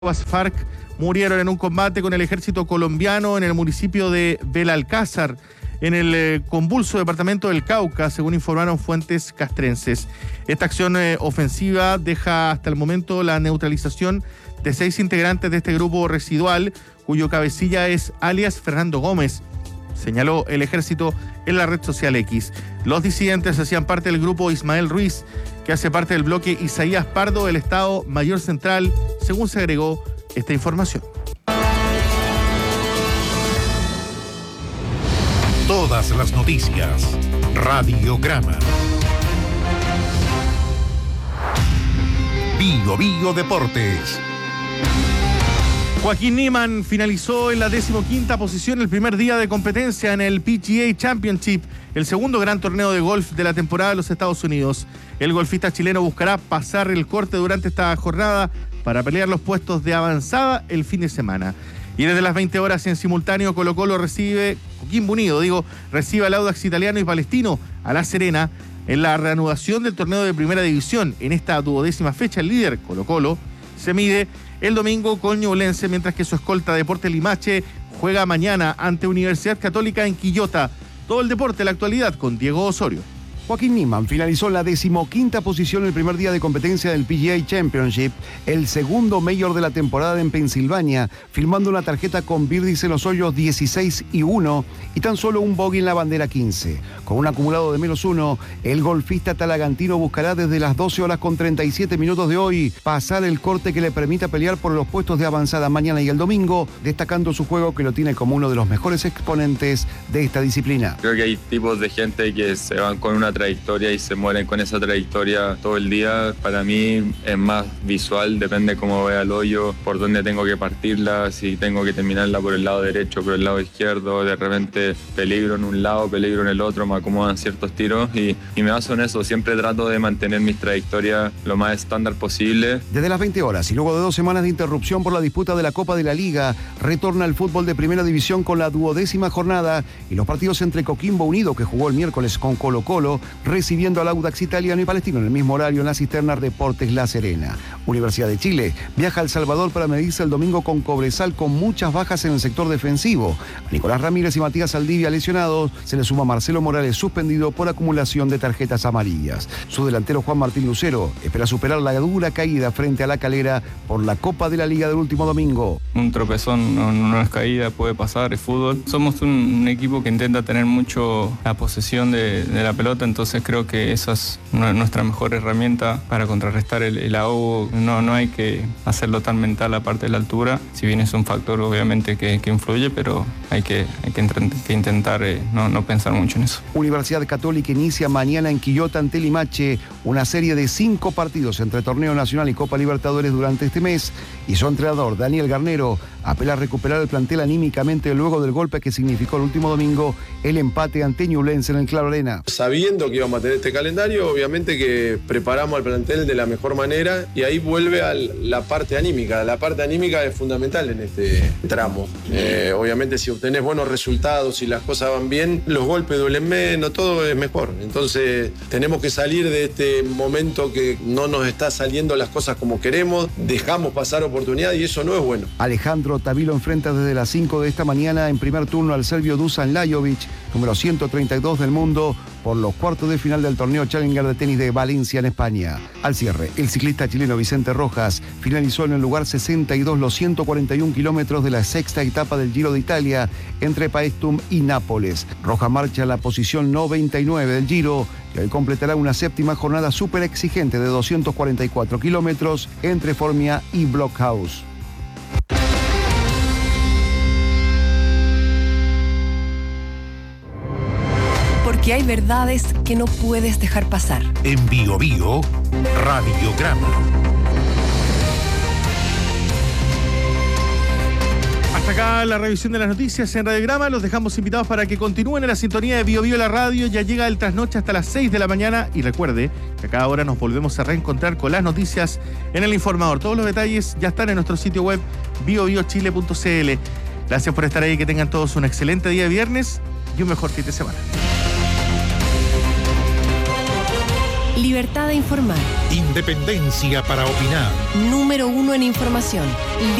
FARC murieron en un combate con el ejército colombiano en el municipio de Belalcázar, en el convulso departamento del Cauca, según informaron fuentes castrenses. Esta acción ofensiva deja hasta el momento la neutralización de 6 integrantes de este grupo residual, cuyo cabecilla es alias Fernando Gómez, señaló el ejército en la red social X. Los disidentes hacían parte del grupo Ismael Ruiz, que hace parte del bloque Isaías Pardo del Estado Mayor Central, según se agregó esta información. Todas las noticias. Radiograma. Bio Deportes. Joaquín Niemann finalizó en la 15ª posición el primer día de competencia en el PGA Championship, el segundo gran torneo de golf de la temporada de los Estados Unidos. El golfista chileno buscará pasar el corte durante esta jornada para pelear los puestos de avanzada el fin de semana. Y desde las 20 horas en simultáneo, Colo-Colo recibe al Audax Italiano y Palestino a La Serena en la reanudación del torneo de Primera División. En esta 12ª fecha, el líder Colo-Colo se mide el domingo con Ñublense, mientras que su escolta Deportes Limache juega mañana ante Universidad Católica en Quillota. Todo el deporte, la actualidad con Diego Osorio. Joaquín Niemann finalizó en la 15ª posición el primer día de competencia del PGA Championship, el segundo mayor de la temporada en Pensilvania, firmando una tarjeta con birdies en los hoyos 16 y 1 y tan solo un bogey en la bandera 15. Con un acumulado de -1, el golfista talagantino buscará desde las 12 horas con 37 minutos de hoy pasar el corte que le permita pelear por los puestos de avanzada mañana y el domingo, destacando su juego que lo tiene como uno de los mejores exponentes de esta disciplina. Creo que hay tipos de gente que se van con una trayectoria y se mueren con esa trayectoria todo el día. Para mí es más visual, depende cómo vea el hoyo, por dónde tengo que partirla, si tengo que terminarla por el lado derecho, por el lado izquierdo, de repente peligro en un lado, peligro en el otro, me acomodan ciertos tiros y me baso en eso. Siempre trato de mantener mis trayectorias lo más estándar posible. Desde las 20 horas y luego de 2 semanas de interrupción por la disputa de la Copa de la Liga, retorna el fútbol de Primera División con la 12ª jornada y los partidos entre Coquimbo Unido, que jugó el miércoles con Colo-Colo, recibiendo al Audax Italiano y Palestino en el mismo horario en la cisterna Deportes La Serena. Universidad de Chile viaja a El Salvador para medirse el domingo con Cobresal, con muchas bajas en el sector defensivo. A Nicolás Ramírez y Matías Saldivia lesionados, se le suma Marcelo Morales suspendido por acumulación de tarjetas amarillas. Su delantero Juan Martín Lucero espera superar la dura caída frente a La Calera por la Copa de la Liga del último domingo. Un tropezón no es caída, puede pasar, es fútbol. Somos un equipo que intenta tener mucho la posesión de la pelota, entonces creo que esa es nuestra mejor herramienta para contrarrestar el ahogo. No hay que hacerlo tan mental aparte de la altura, si bien es un factor obviamente que influye, pero hay que intentar no pensar mucho en eso. Universidad Católica inicia mañana en Quillota ante Limache una serie de 5 partidos entre Torneo Nacional y Copa Libertadores durante este mes, y su entrenador Daniel Garnero apela a recuperar el plantel anímicamente luego del golpe que significó el último domingo el empate ante Ñublense en el Claro Arena. Sabiendo que íbamos a tener este calendario, obviamente que preparamos al plantel de la mejor manera y ahí vuelve a la parte anímica. La parte anímica es fundamental en este tramo. Obviamente si obtenés buenos resultados y las cosas van bien, los golpes duelen menos, todo es mejor. Entonces tenemos que salir de este momento que no nos está saliendo las cosas como queremos, dejamos pasar oportunidad y eso no es bueno. Alejandro Tavilo enfrenta desde las 5 de esta mañana en primer turno al serbio Dusan Lajovic, número 132 del mundo, por los cuartos de final del torneo Challenger de tenis de Valencia en España. Al cierre, el ciclista chileno Vicente Rojas finalizó en el lugar 62 los 141 kilómetros de la 6ª etapa del Giro de Italia entre Paestum y Nápoles. Rojas marcha en la posición 99 del Giro y hoy completará una 7ª jornada súper exigente de 244 kilómetros entre Formia y Blockhaus. Porque hay verdades que no puedes dejar pasar. En Bio Radiograma. Hasta acá la revisión de las noticias en Radiograma. Los dejamos invitados para que continúen en la sintonía de Bio la radio. Ya llega el trasnoche hasta las 6 de la mañana. Y recuerde que a cada hora nos volvemos a reencontrar con las noticias en El Informador. Todos los detalles ya están en nuestro sitio web biobiochile.cl. Gracias por estar ahí. Que tengan todos un excelente día de viernes y un mejor fin de semana. Libertad de informar. Independencia para opinar. Número 1 en información.